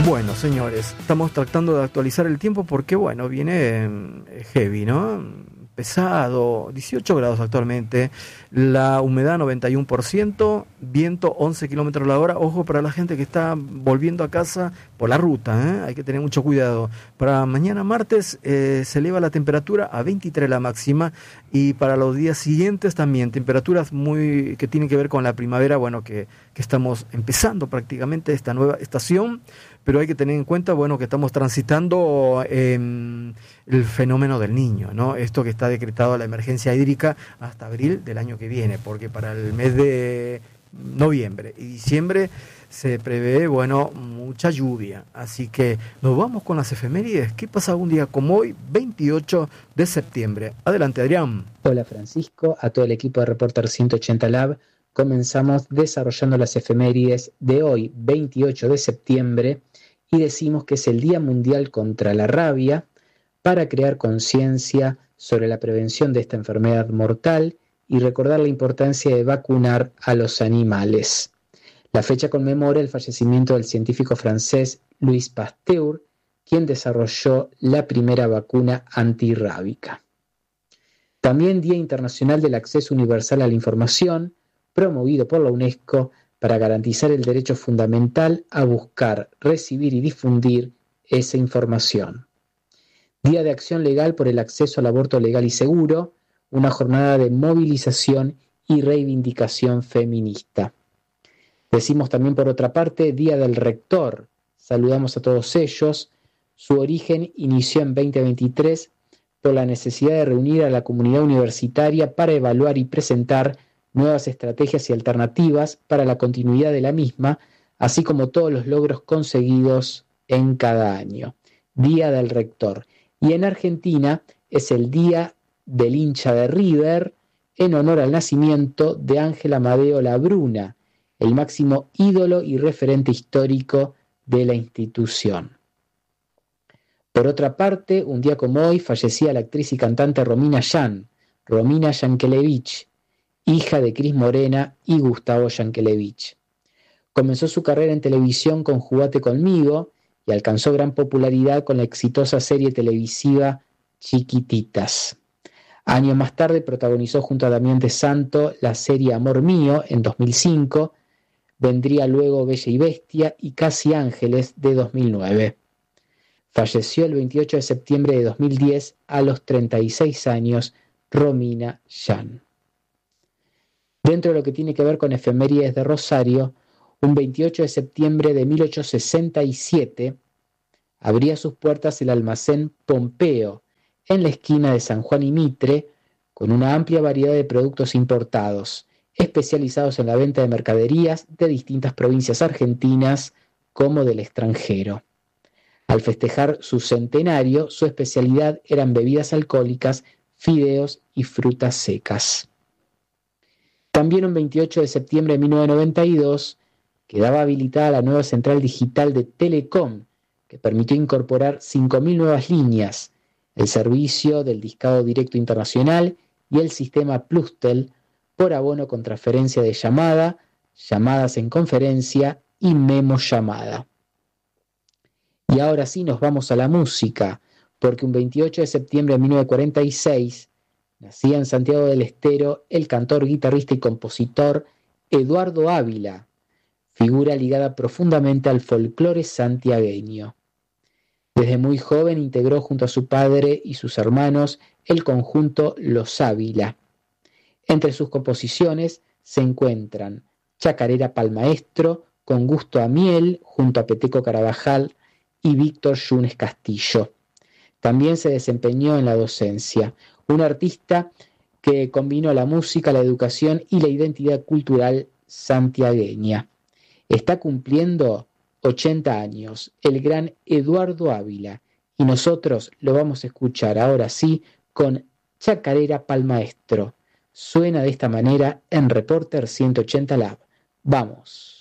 Bueno, señores, estamos tratando de actualizar el tiempo porque, bueno, viene heavy, ¿no? Pesado, 18 grados actualmente, la humedad 91%, viento 11 kilómetros la hora. Ojo para la gente que está volviendo a casa por la ruta, hay que tener mucho cuidado. Para mañana martes se eleva la temperatura a 23 la máxima, y para los días siguientes también temperaturas que tienen que ver con la primavera, bueno, que estamos empezando prácticamente esta nueva estación. Pero hay que tener en cuenta, bueno, que estamos transitando el fenómeno del Niño, ¿no? Esto que está decretado la emergencia hídrica hasta abril del año que viene, porque para el mes de noviembre y diciembre se prevé, bueno, mucha lluvia. Así que nos vamos con las efemérides. ¿Qué pasa un día como hoy, 28 de septiembre? Adelante, Adrián. Hola, Francisco, a todo el equipo de Reporter 180 Lab. Comenzamos desarrollando las efemérides de hoy, 28 de septiembre, y decimos que es el Día Mundial contra la Rabia, para crear conciencia sobre la prevención de esta enfermedad mortal y recordar la importancia de vacunar a los animales. La fecha conmemora el fallecimiento del científico francés Louis Pasteur, quien desarrolló la primera vacuna antirrábica. También Día Internacional del Acceso Universal a la Información, promovido por la UNESCO para garantizar el derecho fundamental a buscar, recibir y difundir esa información. Día de Acción Legal por el Acceso al Aborto Legal y Seguro, una jornada de movilización y reivindicación feminista. Decimos también, por otra parte, Día del Rector. Saludamos a todos ellos. Su origen inició en 2023 por la necesidad de reunir a la comunidad universitaria para evaluar y presentar nuevas estrategias y alternativas para la continuidad de la misma, así como todos los logros conseguidos en cada año. Día del Rector. Y en Argentina es el Día del Hincha de River, en honor al nacimiento de Ángel Amadeo Labruna, el máximo ídolo y referente histórico de la institución. Por otra parte, un día como hoy fallecía la actriz y cantante Romina Yankelevich, hija de Cris Morena y Gustavo Yankelevich. Comenzó su carrera en televisión con Jugate conmigo y alcanzó gran popularidad con la exitosa serie televisiva Chiquititas. Años más tarde protagonizó junto a Damián de Santo la serie Amor Mío en 2005, vendría luego Bella y Bestia y Casi Ángeles de 2009. Falleció el 28 de septiembre de 2010 a los 36 años Romina Yan. Dentro de lo que tiene que ver con efemérides de Rosario, un 28 de septiembre de 1867 abría sus puertas el almacén Pompeo en la esquina de San Juan y Mitre, con una amplia variedad de productos importados, especializados en la venta de mercaderías de distintas provincias argentinas como del extranjero. Al festejar su centenario, su especialidad eran bebidas alcohólicas, fideos y frutas secas. También un 28 de septiembre de 1992 quedaba habilitada la nueva central digital de Telecom, que permitió incorporar 5.000 nuevas líneas, el servicio del discado directo internacional y el sistema Plustel por abono con transferencia de llamada, llamadas en conferencia y memo llamada. Y ahora sí nos vamos a la música, porque un 28 de septiembre de 1946 nacía en Santiago del Estero el cantor, guitarrista y compositor Eduardo Ávila, figura ligada profundamente al folclore santiagueño. Desde muy joven integró junto a su padre y sus hermanos el conjunto Los Ávila. Entre sus composiciones se encuentran Chacarera pa'l Maestro, Con gusto a miel, junto a Peteco Carabajal y Víctor Yunes Castillo. También se desempeñó en la docencia, un artista que combinó la música, la educación y la identidad cultural santiagueña. Está cumpliendo 80 años, el gran Eduardo Ávila, y nosotros lo vamos a escuchar ahora sí con Chacarera pa'l Maestro. Suena de esta manera en Reporter 180 Lab. ¡Vamos!